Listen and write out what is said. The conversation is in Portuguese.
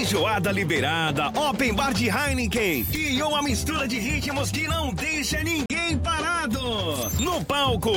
Feijoada liberada, open bar de Heineken e uma mistura de ritmos que não deixa ninguém parado. No palco,